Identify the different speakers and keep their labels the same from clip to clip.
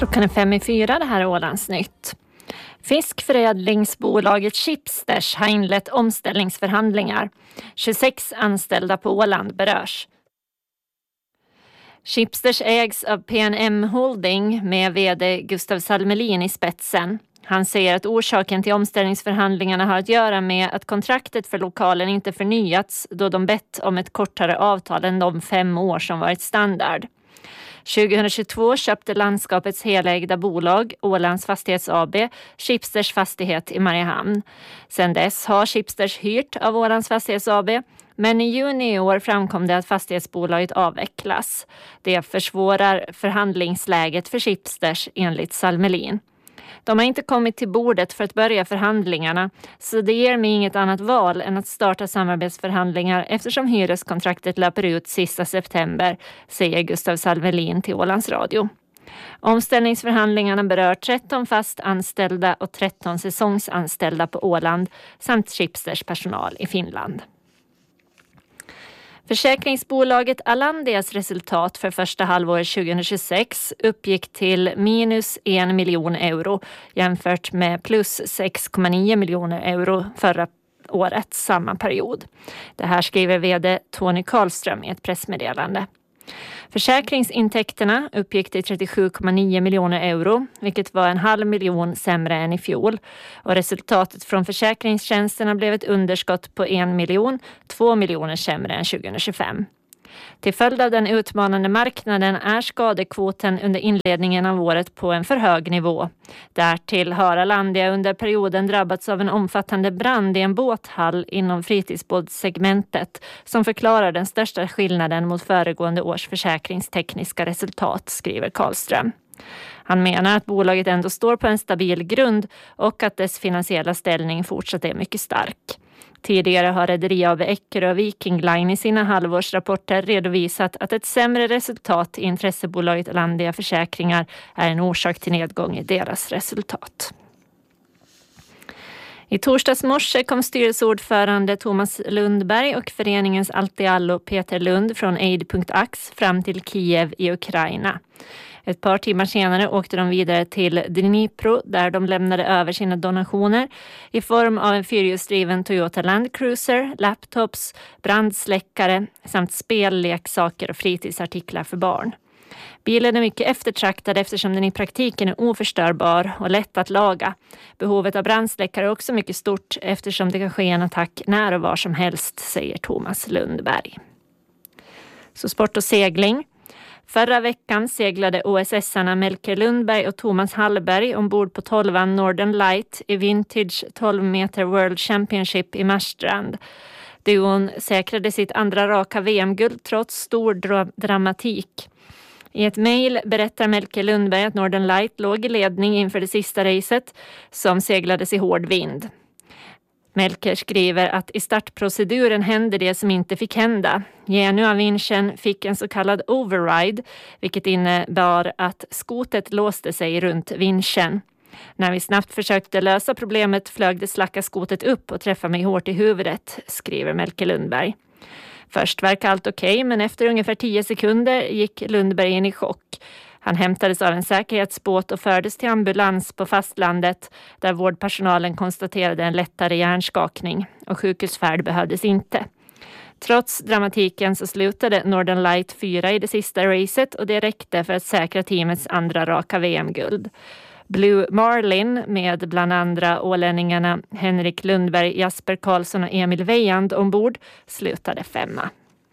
Speaker 1: Klockan är 5:04, det här är Ålandsnytt. Fiskförädlingsbolaget Schibsters har inlett omställningsförhandlingar. 26 anställda på Åland berörs. Schibsters ägs av PNM Holding med vd Gustav Salmelin i spetsen. Han säger att orsaken till omställningsförhandlingarna har att göra med att kontraktet för lokalen inte förnyats då de bett om ett kortare avtal än de 5 år som varit standard. 2022 köpte landskapets helägda bolag Ålands Fastighets AB Schibsters fastighet i Mariehamn. Sedan dess har Schibsters hyrt av Ålands Fastighets AB, men i juni i år framkom det att fastighetsbolaget avvecklas. Det försvårar förhandlingsläget för Schibsters enligt Salmelin. De har inte kommit till bordet för att börja förhandlingarna, så det ger mig inget annat val än att starta samarbetsförhandlingar eftersom hyreskontraktet löper ut sista september, säger Gustav Salmelin till Ålands Radio. Omställningsförhandlingarna berör 13 fast anställda och 13 säsongsanställda på Åland samt Schibsters personal i Finland. Försäkringsbolaget Alandias resultat för första halvåret 2026 uppgick till minus 1 miljon euro jämfört med plus 6,9 miljoner euro förra året samma period. Det här skriver vd Tony Karlström i ett pressmeddelande. Försäkringsintäkterna uppgick till 37,9 miljoner euro, vilket var 0,5 miljon sämre än i fjol. Och resultatet från försäkringstjänsterna blev ett underskott på 1 miljon, 2 miljoner sämre än 2025. Till följd av den utmanande marknaden är skadekvoten under inledningen av året på en för hög nivå. Därtill har Alandia under perioden drabbats av en omfattande brand i en båthall inom fritidsbåtssegmentet som förklarar den största skillnaden mot föregående års försäkringstekniska resultat, skriver Karlström. Han menar att bolaget ändå står på en stabil grund och att dess finansiella ställning fortsatt är mycket stark. Tidigare har Rederi AB Eckerö och Viking Line i sina halvårsrapporter redovisat att ett sämre resultat i intressebolaget Alandia Försäkringar är en orsak till nedgång i deras resultat. I torsdags morse kom styrelseordförande Thomas Lundberg och föreningens Allt-i-allo Peter Lund från Aid.ax fram till Kiev i Ukraina. Ett par timmar senare åkte de vidare till Dnipro där de lämnade över sina donationer i form av en fyrhjulsdriven Toyota Land Cruiser, laptops, brandsläckare samt spel, leksaker och fritidsartiklar för barn. Bilen är mycket eftertraktad eftersom den i praktiken är oförstörbar och lätt att laga. Behovet av brandsläckare är också mycket stort eftersom det kan ske en attack när och var som helst, säger Thomas Lundberg. Så sport och segling. Förra veckan seglade OSS-arna Melker Lundberg och Thomas Hallberg ombord på 12an Northern Light i Vintage 12 meter World Championship i Marstrand. Duon säkrade sitt andra raka VM-guld trots stor dramatik. I ett mejl berättar Melker Lundberg att Northern Light låg i ledning inför det sista racet som seglades i hård vind. Melker skriver att i startproceduren hände det som inte fick hända. Genua Vinchen fick en så kallad override, vilket innebar att skotet låste sig runt vinschen. När vi snabbt försökte lösa problemet flög det slacka skotet upp och träffade mig hårt i huvudet, skriver Melker Lundberg. Först verkar allt okej, men efter ungefär 10 sekunder gick Lundberg in i chock. Han hämtades av en säkerhetsbåt och fördes till ambulans på fastlandet där vårdpersonalen konstaterade en lättare hjärnskakning och sjukhusfärd behövdes inte. Trots dramatiken så slutade Northern Light 4 i det sista racet och det räckte för att säkra teamets andra raka VM-guld. Blue Marlin med bland andra ålänningarna Henrik Lundberg, Jasper Karlsson och Emil Weyand ombord slutade 5:a.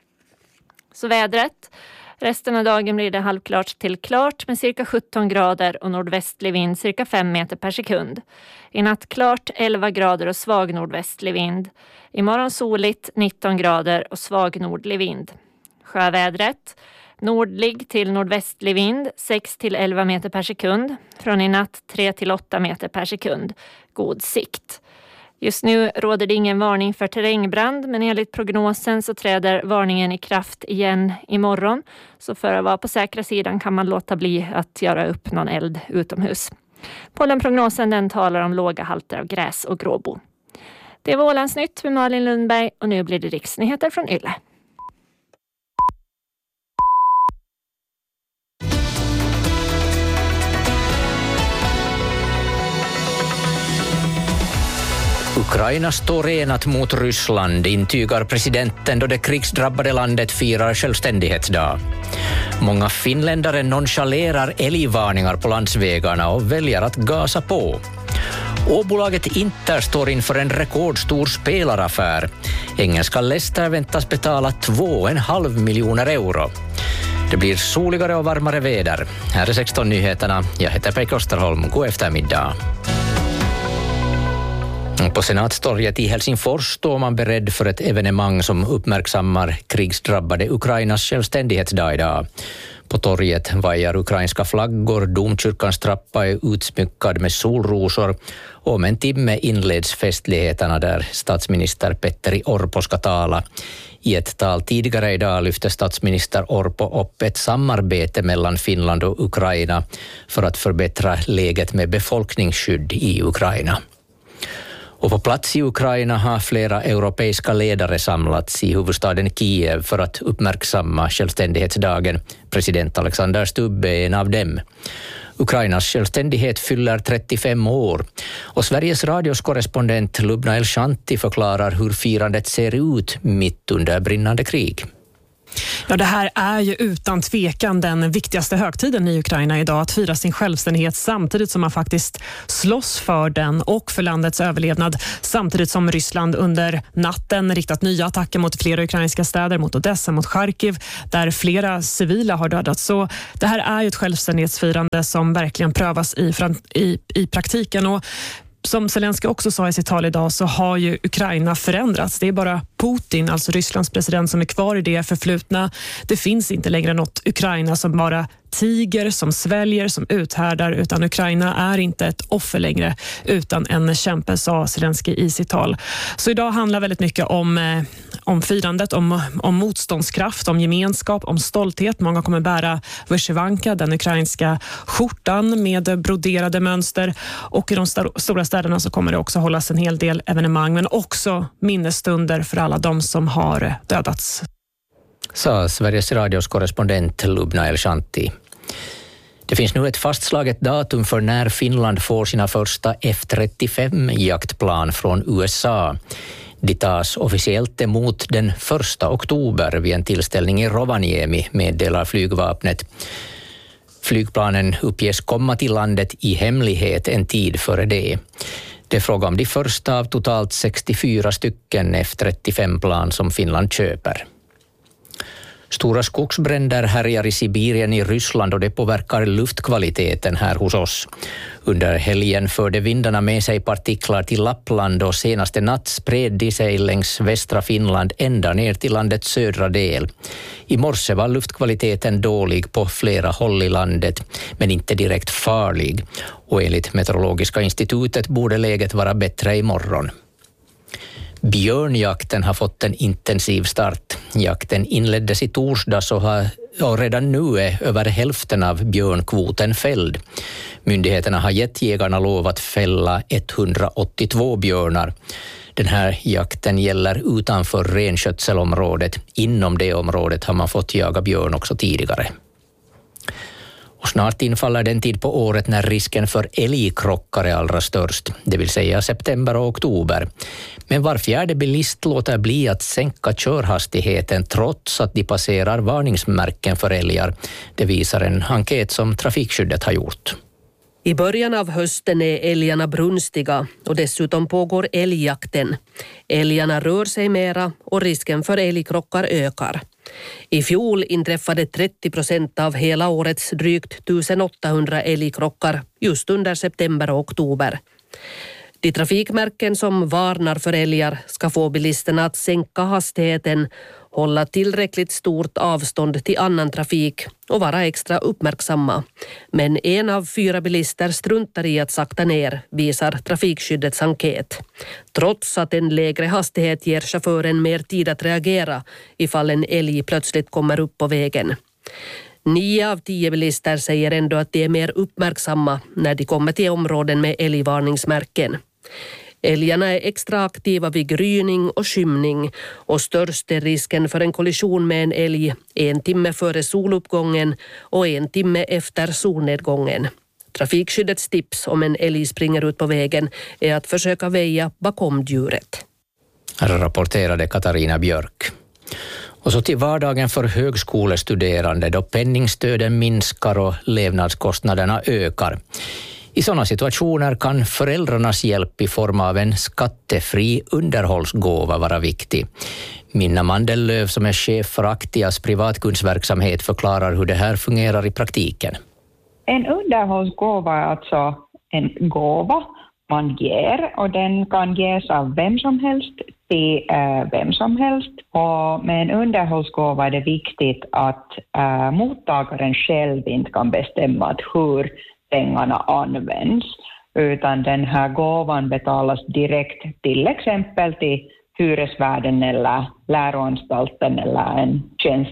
Speaker 1: Så vädret. Resten av dagen blir det halvklart till klart med cirka 17 grader och nordvästlig vind cirka 5 meter per sekund. I natt klart 11 grader och svag nordvästlig vind. Imorgon soligt 19 grader och svag nordlig vind. Sjövädret. Nordlig till nordvästlig vind 6 till 11 meter per sekund. Från i natt 3 till 8 meter per sekund. God sikt. Just nu råder det ingen varning för terrängbrand, men enligt prognosen så träder varningen i kraft igen imorgon. Så för att vara på säkra sidan kan man låta bli att göra upp någon eld utomhus. Pollenprognosen den talar om låga halter av gräs och gråbo. Det var Ålandsnytt med Malin Lundberg och nu blir det riksnyheter från Yle.
Speaker 2: Ukraina står enat mot Ryssland, intygar presidenten då det krigsdrabbade landet firar självständighetsdag. Många finländare nonchalerar älgvarningar på landsvägarna och väljer att gasa på. Och bolaget Inter står inför en rekordstor spelaraffär. Engelska Leicester väntas betala 2,5 miljoner euro. Det blir soligare och varmare väder. Här är 16 nyheterna. Jag heter Pekka Osterholm. God eftermiddag. På Senatstorget i Helsingfors står man beredd för ett evenemang som uppmärksammar krigsdrabbade Ukrainas självständighetsdag idag. På torget vajar ukrainska flaggor, domkyrkans trappa är utsmyckad med solrosor och om en timme inleds festligheterna där statsminister Petteri Orpo ska tala. I ett tal tidigare idag lyfte statsminister Orpo upp ett samarbete mellan Finland och Ukraina för att förbättra läget med befolkningsskydd i Ukraina. Och på plats i Ukraina har flera europeiska ledare samlats i huvudstaden Kiev för att uppmärksamma självständighetsdagen. President Alexander Stubb är en av dem. Ukrainas självständighet fyller 35 år och Sveriges radios korrespondent Lubna El-Shanti förklarar hur firandet ser ut mitt under brinnande krig.
Speaker 3: Ja, det här är ju utan tvekan den viktigaste högtiden i Ukraina idag, att fira sin självständighet samtidigt som man faktiskt slåss för den och för landets överlevnad, samtidigt som Ryssland under natten riktat nya attacker mot flera ukrainska städer, mot Odessa, mot Charkiv, där flera civila har dödats. Så det här är ju ett självständighetsfirande som verkligen prövas i praktiken. Och som Zelensky också sa i sitt tal idag så har ju Ukraina förändrats. Det är bara Putin, alltså Rysslands president, som är kvar i det förflutna. Det finns inte längre något Ukraina som bara tiger, som sväljer, som uthärdar, utan Ukraina är inte ett offer längre utan en kämpe, sa Zelensky i sitt tal. Så idag handlar väldigt mycket om firandet, om motståndskraft, om gemenskap, om stolthet. Många kommer bära vyshyvanka, den ukrainska skjortan med broderade mönster, och i de stora städerna så kommer det också hållas en hel del evenemang, men också minnesstunder för alla de som har dödats.
Speaker 2: Sa Sveriges radios korrespondent Lubna El-Shanti. Det finns nu ett fastslaget datum för när Finland får sina första F-35-jaktplan från USA. De tas officiellt emot den 1 oktober vid en tillställning i Rovaniemi, meddelar flygvapnet. Flygplanen uppges komma till landet i hemlighet en tid före det. Det är fråga om de första av totalt 64 stycken F-35-plan som Finland köper. Stora skogsbränder härjar i Sibirien i Ryssland och det påverkar luftkvaliteten här hos oss. Under helgen förde vindarna med sig partiklar till Lappland och senaste natt spred de sig längs västra Finland ända ner till landets södra del. I morse var luftkvaliteten dålig på flera håll i landet, men inte direkt farlig. Och enligt Meteorologiska institutet borde läget vara bättre imorgon. Björnjakten har fått en intensiv start. Jakten inleddes i torsdags och redan nu är över hälften av björnkvoten fälld. Myndigheterna har gett jägarna lov att fälla 182 björnar. Den här jakten gäller utanför renskötselområdet. Inom det området har man fått jaga björn också tidigare. Och snart infaller den tid på året när risken för älgkrockar är allra störst, det vill säga september och oktober. Men var fjärde bilist låter bli att sänka körhastigheten trots att de passerar varningsmärken för älgar. Det visar en enkät som Trafikskyddet har gjort.
Speaker 4: I början av hösten är älgarna brunstiga och dessutom pågår älgjakten. Älgarna rör sig mera och risken för älgkrockar ökar. I fjol inträffade 30% av hela årets drygt 1800 älgkrockar just under september och oktober. De trafikmärken som varnar för älgar ska få bilisterna att sänka hastigheten, hålla tillräckligt stort avstånd till annan trafik och vara extra uppmärksamma. Men 1 av 4 bilister struntar i att sakta ner, visar Trafikskyddets enkät. Trots att en lägre hastighet ger chauffören mer tid att reagera ifall en älg plötsligt kommer upp på vägen. 9 av 10 bilister säger ändå att de är mer uppmärksamma när de kommer till områden med älgvarningsmärken. Älgarna är extra aktiva vid gryning och skymning och störst är risken för en kollision med en älg 1 timme före soluppgången och 1 timme efter solnedgången. Trafikskyddets tips om en älg springer ut på vägen är att försöka väja bakom djuret.
Speaker 2: Rapporterade Katarina Björk. Och så till vardagen för högskolestuderande då penningstöden minskar och levnadskostnaderna ökar. I sådana situationer kan föräldrarnas hjälp i form av en skattefri underhållsgåva vara viktig. Minna Mandellöv som är chef för Aktias privatkundsverksamhet förklarar hur det här fungerar i praktiken.
Speaker 5: En underhållsgåva är alltså en gåva man ger och den kan ges av vem som helst till vem som helst. Och med en underhållsgåva är det viktigt att mottagaren själv inte kan bestämma hur pengarna används, utan den här gåvan betalas direkt till exempel till hyresvärden eller läroanstalten eller en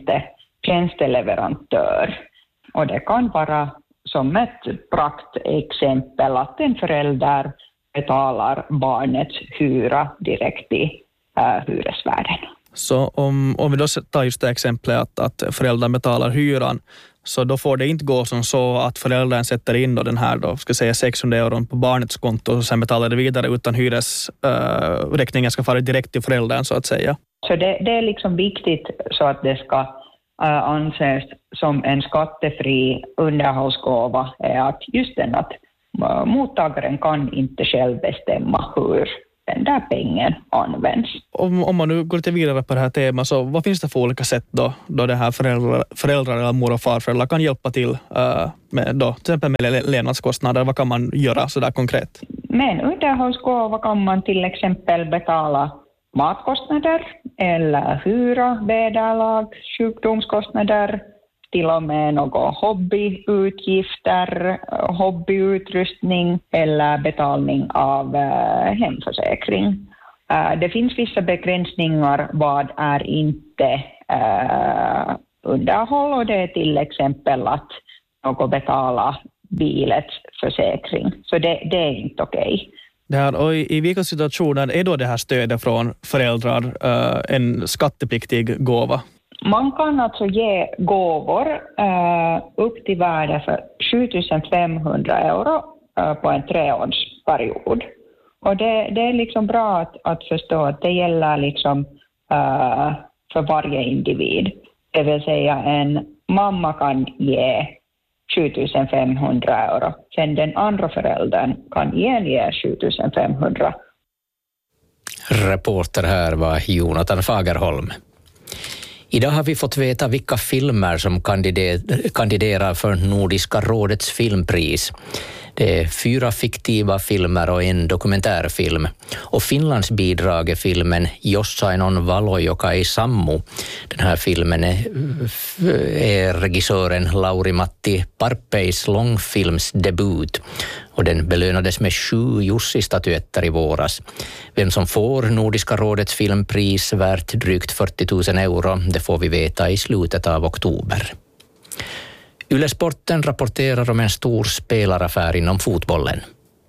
Speaker 5: tjänsteleverantör. Och det kan vara som ett praktexempel att en förälder betalar barnets hyra direkt till hyresvärden.
Speaker 6: Så om vi då tar just det exemplet att föräldern betalar hyran, så då får det inte gå som så att föräldern sätter in då den här då, ska säga 600 euro på barnets konto och sen betalar det vidare, utan hyresräkningen ska fara direkt till föräldern så att säga.
Speaker 5: Så det är liksom viktigt så att det ska anses som en skattefri underhållsgåva är att just den att mottagaren kan inte själv bestämma hur den där pengen används. Om
Speaker 6: man nu går lite vidare på det här temat, så vad finns det för olika sätt då det här föräldrar eller mor- och farföräldrar kan hjälpa till med då, till exempel med levnadskostnader? Vad kan man göra så där konkret?
Speaker 5: Med en underhållsgåva kan man till exempel betala matkostnader eller hyra, vederlag, sjukdomskostnader, till och med några hobbyutgifter, hobbyutrustning eller betalning av hemförsäkring. Det finns vissa begränsningar vad är inte underhåll, och det är till exempel att något betala bilets försäkring. Så det är inte okej.
Speaker 6: Och i vilka situationer är då det här stödet från föräldrar en skattepliktig gåva?
Speaker 5: Man kan alltså ge gåvor upp till värde för 7500 euro på en 3-årsperiod. Och det är liksom bra att förstå att det gäller liksom för varje individ. Det vill säga en mamma kan ge 7500 euro. Sen den andra föräldern kan ge 7500.
Speaker 2: Reporter här var Jonathan Fagerholm. Idag har vi fått veta vilka filmer som kandiderar för Nordiska rådets filmpris. Det är 4 fiktiva filmer och en dokumentärfilm. Och Finlands bidrag är filmen Jossain valo, joka ei sammu. Den här filmen är regissören Lauri-Matti Parpeis långfilmsdebut. Och den belönades med 7 Jussi-statyetter i våras. Vem som får Nordiska rådets filmpris värt drygt 40 000 euro, det får vi veta i slutet av oktober. Yle Sporten rapporterar om en stor spelaraffär inom fotbollen.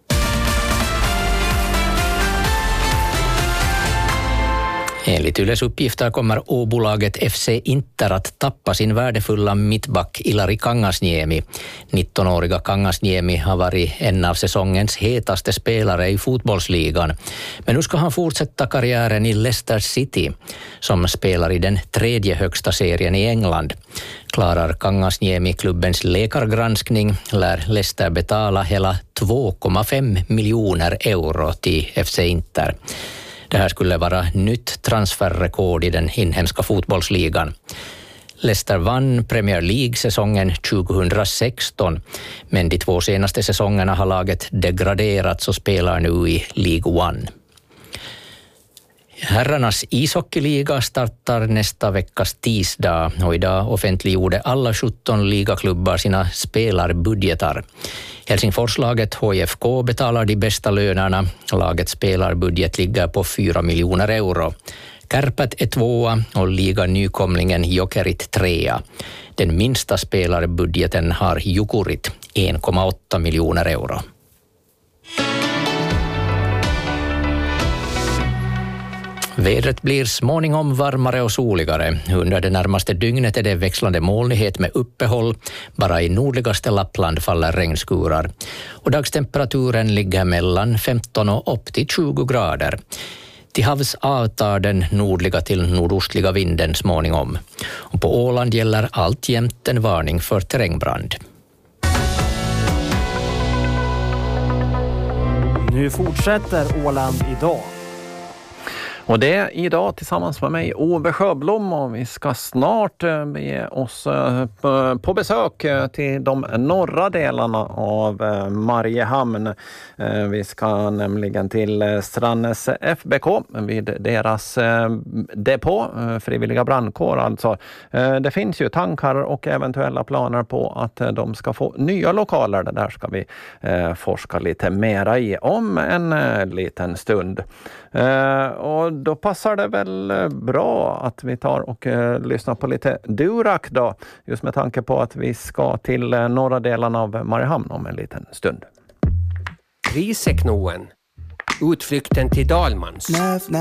Speaker 2: Enligt Yles uppgifter kommer Åbolaget FC Inter att tappa sin värdefulla mittback Ilari Kangasniemi. 19-åriga Kangasniemi har varit en av säsongens hetaste spelare i fotbollsligan. Men nu ska han fortsätta karriären i Leicester City, som spelar i den 3:e högsta serien i England. Klarar Kangasniemi klubbens läkargranskning lär Leicester betala hela 2,5 miljoner euro till FC Inter. Det här skulle vara nytt transferrekord i den inhemska fotbollsligan. Leicester vann Premier League-säsongen 2016, men de 2 senaste säsongerna har laget degraderats och spelar nu i League One. Herrarnas ishockeyliga startar nästa veckas tisdag och idag offentliggjorde alla 17 ligaklubbar sina spelarbudgetar. Helsingforslaget HFK betalar de bästa lönerna. Lagets spelarbudget ligger på 4 miljoner euro. Kärpät är 2 och liga-nykomlingen Jokerit 3. Den minsta spelarbudgeten har Jukurit 1,8 miljoner euro. Vädret blir småningom varmare och soligare. Under det närmaste dygnet är det växlande molnighet med uppehåll. Bara i nordligaste Lappland faller regnskurar. Och dagstemperaturen ligger mellan 15 och upp till 20 grader. Till havs avtar den nordliga till nordostliga vinden småningom. Och på Åland gäller alltjämt en varning för terrängbrand.
Speaker 7: Nu fortsätter Åland idag.
Speaker 8: Och det är idag tillsammans med mig Ove Sjöblom, och vi ska snart bege oss på besök till de norra delarna av Mariehamn. Vi ska nämligen till Strannäs FBK vid deras depå, frivilliga brandkår alltså. Det finns ju tankar och eventuella planer på att de ska få nya lokaler. Det där ska vi forska lite mera i om en liten stund. Och då passar det väl bra att vi tar och lyssnar på lite Durak då, just med tanke på att vi ska till norra delarna av Mariehamn om en liten stund.
Speaker 9: Riseknoen. Utflykten till Dalmans.